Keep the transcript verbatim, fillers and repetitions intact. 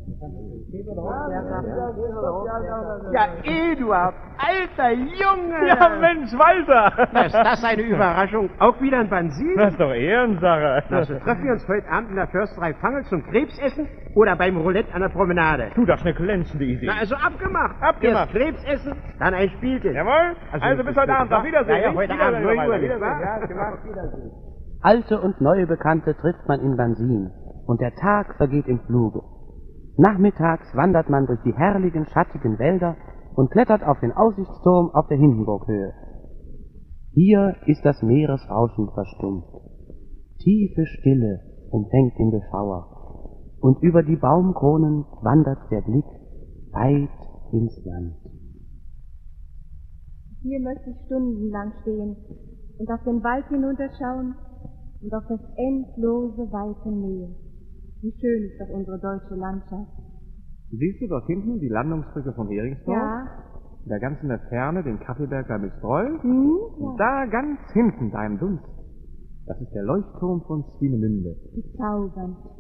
Ja, Eduard, alter Junge! Ja, Mensch, Walter! Na, ist das eine Überraschung? Auch wieder ein Bansin? Das ist doch Ehrensache. Na, so treffen wir uns heute Abend in der Försterei Fangel zum Krebsessen oder beim Roulette an der Promenade? Du, das ist eine glänzende Idee. Na, also abgemacht. Abgemacht. Erst Krebsessen, dann ein Spielchen. Jawohl. Also, also bis heute Abend. Auf Wiedersehen. Ja, ja, heute Abend. Wiedersehen, neun Uhr, Wiedersehen. nicht wahr? Ja, gemacht. Wiedersehen. Alte und neue Bekannte trifft man in Bansin, und der Tag vergeht im Fluge. Nachmittags wandert man durch die herrlichen, schattigen Wälder und klettert auf den Aussichtsturm auf der Hindenburghöhe. Hier ist das Meeresrauschen verstummt. Tiefe Stille umfängt den Beschauer, und über die Baumkronen wandert der Blick weit ins Land. Hier möchte ich stundenlang stehen und auf den Wald hinunterschauen und auf das endlose, weite Meer. Wie schön ist doch unsere deutsche Landschaft. Siehst du dort hinten die Landungsbrücke vom Heringsdorf? Ja. Da ganz in der Ferne den Kaffeeberg bei Mistreu? Hm? Und da ganz hinten, da im Dunst, das ist der Leuchtturm von Swinemünde. Bezaubernd.